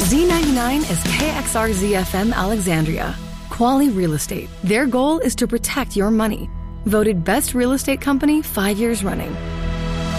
Z99 is KXR ZFM Alexandria. Quality Real Estate. Their goal is to protect your money. Voted Best Real Estate Company 5 years running.